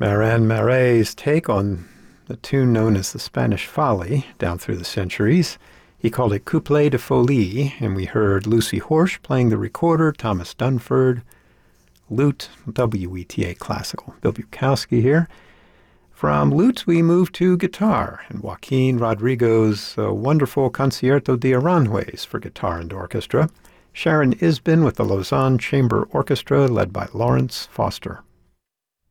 Marin Marais' take on the tune known as the Spanish Folly down through the centuries. He called it Couplet de Folie, and we heard Lucy Horsch playing the recorder, Thomas Dunford, lute, WETA Classical. Bill Bukowski here. From lute, we move to guitar, and Joaquin Rodrigo's wonderful Concierto de Aranjuez for guitar and orchestra. Sharon Isbin with the Lausanne Chamber Orchestra, led by Lawrence Foster.